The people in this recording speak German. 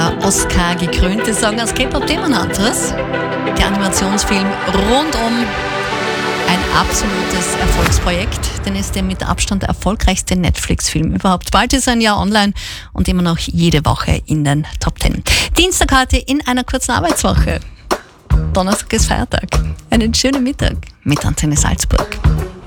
der Oscar gekrönte Song aus K-Pop Demon Hunters. Der Animationsfilm rundum ein absolutes Erfolgsprojekt, denn es ist der mit Abstand der erfolgreichste Netflix-Film überhaupt. Bald ist ein Jahr online und immer noch jede Woche in den Top 10. Dienstag heute in einer kurzen Arbeitswoche. Donnerstag ist Feiertag. Einen schönen Mittag mit Antenne Salzburg.